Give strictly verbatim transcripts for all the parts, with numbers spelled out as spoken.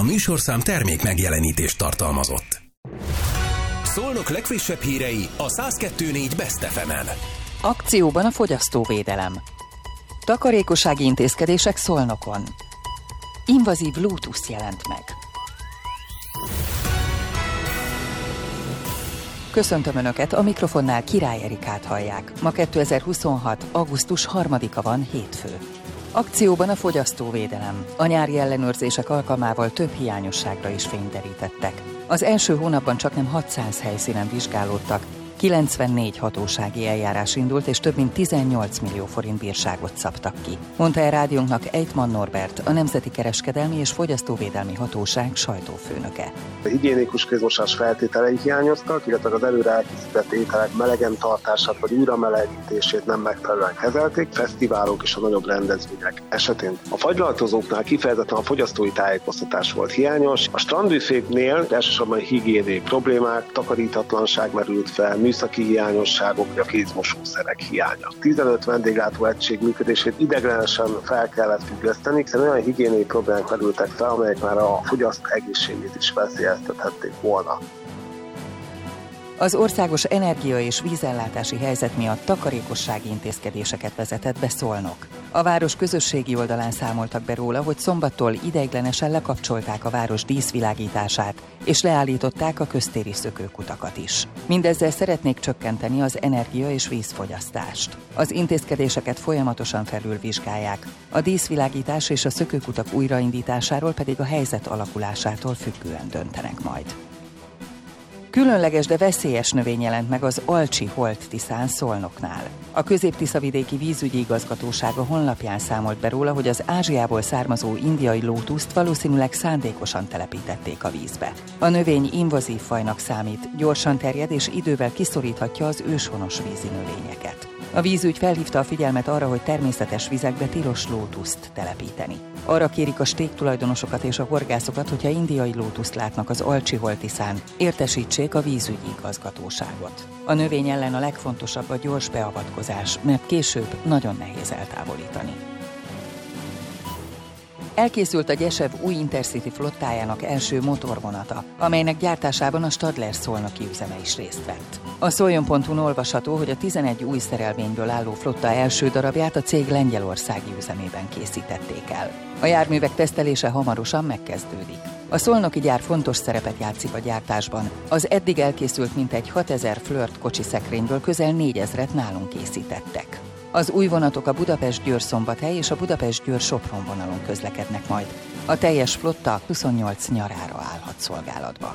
A műsorszám termék megjelenítést tartalmazott. Szolnok legfrissebb hírei a száz kettő pont négy Best ef emen. Akcióban a fogyasztóvédelem. Takarékossági intézkedések Szolnokon. Invazív lótusz jelent meg. Köszöntöm Önöket, a mikrofonnál Király Erikát hallják. Ma kétezer-huszonhat. augusztus harmadika van, hétfő. Akcióban a fogyasztóvédelem. A nyári ellenőrzések alkalmával több hiányosságra is fényt derítettek. Az első hónapban csaknem hatszáz helyszínen vizsgálódtak, kilencvennégy hatósági eljárás indult, és több mint tizennyolc millió forint bírságot szabtak ki. Mondta el rádiónknak Ejtman Norbert, a Nemzeti Kereskedelmi és Fogyasztóvédelmi Hatóság sajtófőnöke. A higiénikus kézmosás feltételei hiányoztak, illetve az előre elkészített ételek melegen tartását vagy újra melegítését nem megfelelően kezelték, fesztiválok és a nagyobb rendezvények esetén. A fagylaltozóknál kifejezetten a fogyasztói tájékoztatás volt hiányos, a strandbüféknél elsősorban higiéniai problémák, takarítatlanság merült fel, műszaki hiányosságok, a kézmosószerek hiánya. tizenöt vendéglátó egység működését ideiglenesen fel kellett függeszteni, hiszen olyan higiéniai problémák merültek fel, amelyek már a fogyasztó egészségét is veszélyeztethették volna. Az országos energia- és vízellátási helyzet miatt takarékossági intézkedéseket vezetett be Szolnok. A város közösségi oldalán számoltak be róla, hogy szombattól ideiglenesen lekapcsolták a város díszvilágítását, és leállították a köztéri szökőkutakat is. Mindezzel szeretnék csökkenteni az energia- és vízfogyasztást. Az intézkedéseket folyamatosan felülvizsgálják, a díszvilágítás és a szökőkutak újraindításáról pedig a helyzet alakulásától függően döntenek majd. Különleges, de veszélyes növény jelent meg az Alcsi Holt-Tiszán Szolnoknál. A Közép-Tiszavidéki Vízügyi Igazgatóság a honlapján számolt be róla, hogy az Ázsiából származó indiai lótuszt valószínűleg szándékosan telepítették a vízbe. A növény invazív fajnak számít, gyorsan terjed és idővel kiszoríthatja az őshonos vízi növényeket. A vízügy felhívta a figyelmet arra, hogy természetes vizekbe tilos lótuszt telepíteni. Arra kérik a sték tulajdonosokat és a horgászokat, hogyha indiai lótuszt látnak az Alcsi Holt-Tiszán, értesítsék a vízügyi igazgatóságot. A növény ellen a legfontosabb a gyors beavatkozás, mert később nagyon nehéz eltávolítani. Elkészült a Gyesev új Intercity flottájának első motorvonata, amelynek gyártásában a Stadler szolnoki üzeme is részt vett. A szoljon pont hu-n olvasható, hogy a tizenegy új szerelvényből álló flotta első darabját a cég lengyelországi üzemében készítették el. A járművek tesztelése hamarosan megkezdődik. A szolnoki gyár fontos szerepet játszik a gyártásban. Az eddig elkészült mintegy hatezer Flirt kocsiszerkrényből közel négyezret nálunk készítettek. Az új vonatok a Budapest-Győr-Szombathely és a Budapest-Győr-Sopron vonalon közlekednek majd. A teljes flotta huszonnyolc nyarára állhat szolgálatba.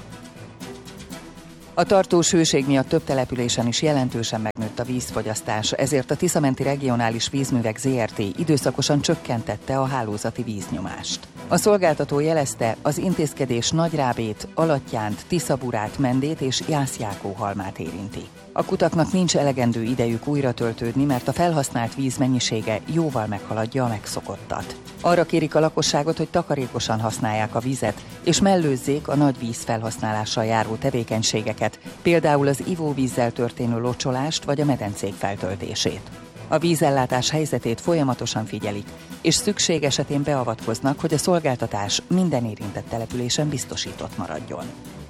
A tartós hőség miatt több településen is jelentősen megnőtt a vízfogyasztás, ezért a Tiszamenti Regionális Vízművek zé er té időszakosan csökkentette a hálózati víznyomást. A szolgáltató jelezte, az intézkedés Nagyrábét, Alattyánt, Tiszaburát, Mendét és Jászjákóhalmát érinti. A kutaknak nincs elegendő idejük újra töltődni, mert a felhasznált víz mennyisége jóval meghaladja a megszokottat. Arra kérik a lakosságot, hogy takarékosan használják a vizet, és mellőzzék a nagy víz felhasználással járó tevékenységeket, például az ivóvízzel történő locsolást vagy a medencék feltöltését. A vízellátás helyzetét folyamatosan figyelik, és szükség esetén beavatkoznak, hogy a szolgáltatás minden érintett településen biztosított maradjon.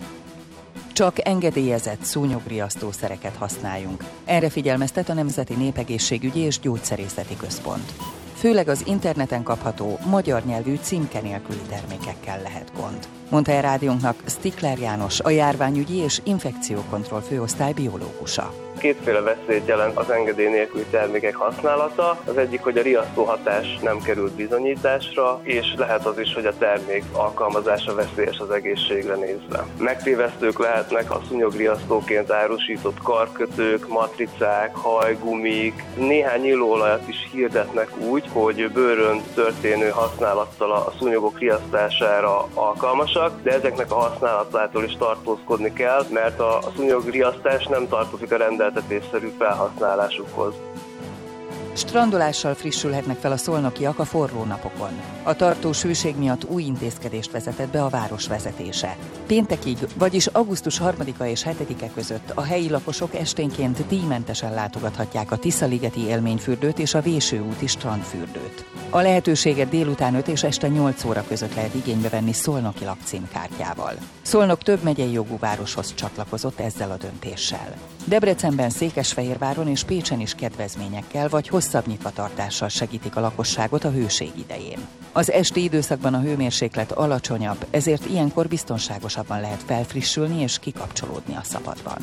Csak engedélyezett szúnyogriasztószereket használjunk. Erre figyelmeztet a Nemzeti Népegészségügyi és Gyógyszerészeti Központ. Főleg az interneten kapható, magyar nyelvű címke nélküli termékekkel lehet gond. Mondta el rádiónknak Stikler János, a járványügyi és infekciókontroll főosztály biológusa. Kétféle veszélyt jelent az engedély nélküli termékek használata. Az egyik, hogy a riasztó hatás nem került bizonyításra, és lehet az is, hogy a termék alkalmazása veszélyes az egészségre nézve. Megtévesztők lehetnek a szúnyogriasztóként árusított karkötők, matricák, hajgumik. Néhány illóolajat is hirdetnek úgy, hogy bőrön történő használattal a szúnyogok riasztására alkalmasak, de ezeknek a használatától is tartózkodni kell, mert a szúnyogriasztás nem tartozik a rendeltetésszerű felhasználásukhoz. Strandolással frissülhetnek fel a szolnokiak a forró napokon. A tartós hőség miatt új intézkedést vezetett be a város vezetése. Péntekig, vagyis augusztus harmadika és hetedike között a helyi lakosok esténként díjmentesen látogathatják a Tiszaligeti élményfürdőt és a Vésőúti strandfürdőt. A lehetőséget délután öt és este nyolc óra között lehet igénybe venni Szolnoki lakcímkártyával. Szolnok több megyei jogú városhoz csatlakozott ezzel a döntéssel. Debrecenben, Székesfehérváron és Pécsen is kedvezményekkel vagy hosszabb nyitvatartással segítik a lakosságot a hőség idején. Az esti időszakban a hőmérséklet alacsonyabb, ezért ilyenkor biztonságosabban lehet felfrissülni és kikapcsolódni a szabadban.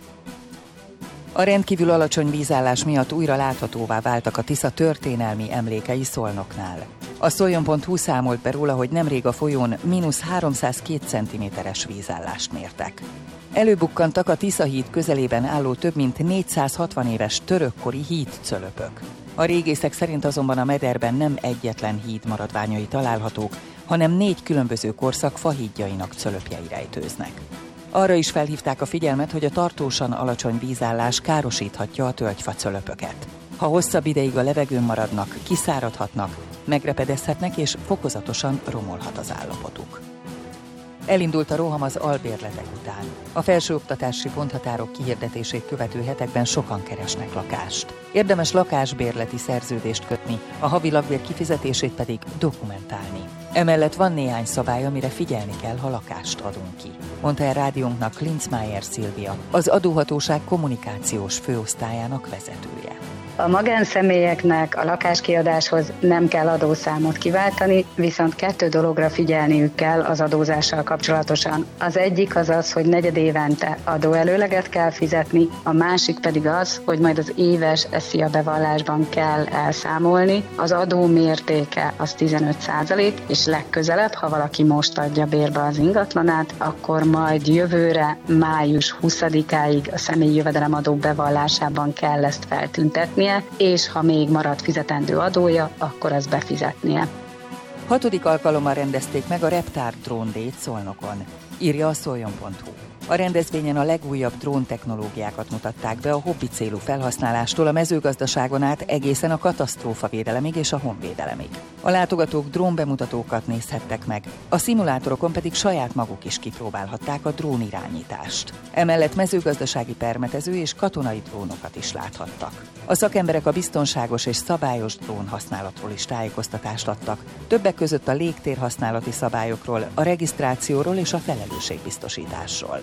A rendkívül alacsony vízállás miatt újra láthatóvá váltak a Tisza történelmi emlékei Szolnoknál. A szoljon pont hu számolt be róla, hogy nemrég a folyón mínusz háromszázkettő centiméteres vízállást mértek. Előbukkantak a Tisza híd közelében álló több mint négyszázhatvan éves törökkori hídcölöpök. A régészek szerint azonban a mederben nem egyetlen híd maradványai találhatók, hanem négy különböző korszak fahídjainak cölöpjei rejtőznek. Arra is felhívták a figyelmet, hogy a tartósan alacsony vízállás károsíthatja a tölgyfa cölöpöket. Ha hosszabb ideig a levegőn maradnak, kiszáradhatnak, megrepedezhetnek és fokozatosan romolhat az állapotuk. Elindult a roham az albérletek után. A felsőoktatási ponthatárok kihirdetését követő hetekben sokan keresnek lakást. Érdemes lakásbérleti szerződést kötni, a havi lakbér kifizetését pedig dokumentálni. Emellett van néhány szabály, amire figyelni kell, ha lakást adunk ki, mondta el rádiónknak Linzmeier Szilvia, az adóhatóság kommunikációs főosztályának vezetője. A magánszemélyeknek a lakáskiadáshoz nem kell adószámot kiváltani, viszont kettő dologra figyelniük kell az adózással kapcsolatosan. Az egyik az az, hogy negyedévente adóelőleget kell fizetni, a másik pedig az, hogy majd az éves SZIA bevallásban kell elszámolni. Az adó mértéke az tizenöt százalék, és legközelebb, ha valaki most adja bérbe az ingatlanát, akkor majd jövőre, május huszadikáig a személyi jövedelemadó bevallásában kell ezt feltüntetni, és ha még marad fizetendő adója, akkor azt befizetnie. Hatodik alkalommal rendezték meg a Reptár dróndét Szolnokon, írja a szoljon pont hu. A rendezvényen a legújabb dróntechnológiákat mutatták be a hobbi célú felhasználástól a mezőgazdaságon át egészen a katasztrófavédelemig és a honvédelemig. A látogatók drónbemutatókat nézhettek meg, a szimulátorokon pedig saját maguk is kipróbálhatták a drónirányítást. Emellett mezőgazdasági permetező és katonai drónokat is láthattak. A szakemberek a biztonságos és szabályos drón használatról is tájékoztatást adtak, többek között a légtérhasználati szabályokról, a regisztrációról és a felelősségbiztosításról.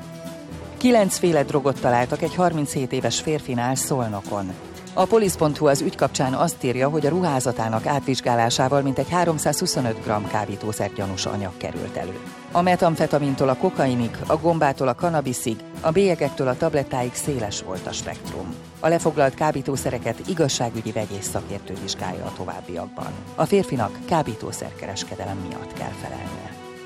Kilencféle drogot találtak egy harminchét éves férfinál Szolnokon. A polisz pont hu az ügy kapcsán azt írja, hogy a ruházatának átvizsgálásával mintegy háromszázhuszonöt gramm kábítószer gyanús anyag került elő. A metamfetamintól a kokainig, a gombától a kannabiszig, a bélyegektől a tablettáig széles volt a spektrum. A lefoglalt kábítószereket igazságügyi vegyész szakértő vizsgálja a továbbiakban. A férfinak kábítószerkereskedelem miatt kell felelnie.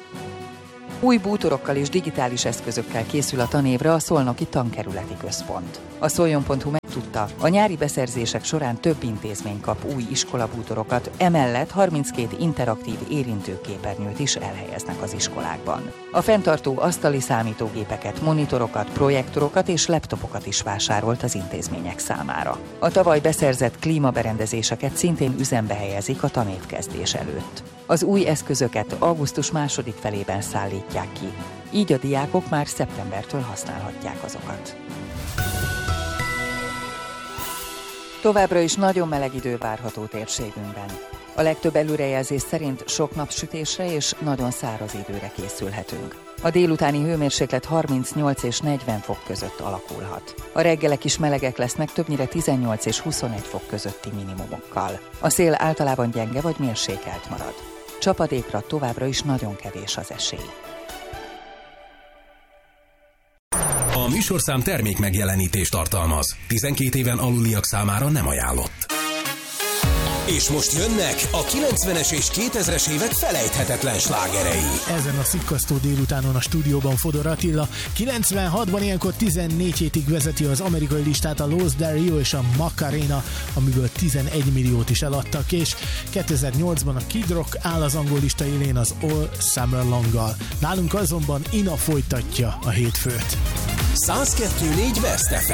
Új bútorokkal és digitális eszközökkel készül a tanévre a Szolnoki Tankerületi Központ. A szoljon pont hu megtudta, a nyári beszerzések során több intézmény kap új iskolabútorokat, emellett harminckét interaktív érintőképernyőt is elhelyeznek az iskolákban. A fenntartó asztali számítógépeket, monitorokat, projektorokat és laptopokat is vásárolt az intézmények számára. A tavaly beszerzett klímaberendezéseket szintén üzembe helyezik a tanévkezdés előtt. Az új eszközöket augusztus második felében szállítják ki, így a diákok már szeptembertől használhatják azokat. Továbbra is nagyon meleg idő várható térségünkben. A legtöbb előrejelzés szerint sok napsütésre és nagyon száraz időre készülhetünk. A délutáni hőmérséklet harmincnyolc és negyven fok között alakulhat. A reggelek is melegek lesznek, többnyire tizennyolc és huszonegy fok közötti minimumokkal. A szél általában gyenge vagy mérsékelt marad. Csapadékra továbbra is nagyon kevés az esély. A műsorszám termék megjelenítést tartalmaz. tizenkét éven aluliak számára nem ajánlott. És most jönnek a kilencvenes és kétezres évek felejthetetlen slágerei. Ezen a szikkasztó délutánon a stúdióban Fodor Attila. kilencvenhatban ilyenkor tizennégy hétig vezeti az amerikai listát a Los Del Rio és a Macarena, amiből tizenegy milliót is eladtak, és kétezer-nyolcban a Kid Rock áll az angol lista élén az All Summer Long-gal. Nálunk azonban Ina folytatja a hétfőt. száz kettő négy Best ef